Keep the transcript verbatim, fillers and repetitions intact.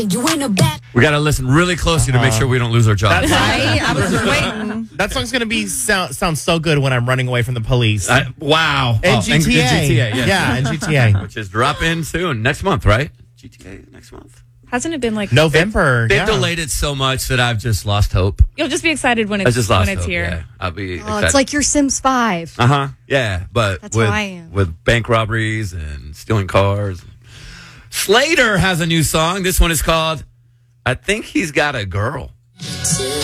You ain't a bat. We got to listen really closely uh-huh. to make sure we don't lose our job. That's right. I was waiting. That song's gonna be sound sounds so good when I'm running away from the police. Uh, wow. And G T A. And G T A, yes. Yeah, and G T A. Which is dropping soon. Next month, right? G T A next month. Hasn't it been like November? They've yeah. delayed it so much that I've just lost hope. You'll just be excited when I it's just lost when it's hope, here. Yeah. I'll be Oh, excited. it's like your Sims five. Uh huh. Yeah, but That's with how I am. with bank robberies and stealing cars. Slater has a new song. This one is called "I Think He's Got a Girl." Two